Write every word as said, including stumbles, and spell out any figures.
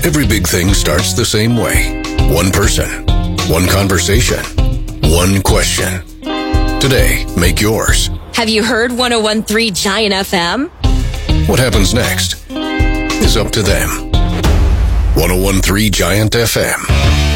Every big thing starts the same way. One person, one conversation, one question. Today, make yours. Have you heard one oh one point three Giant F M? What happens next is up to them. one oh one point three Giant F M.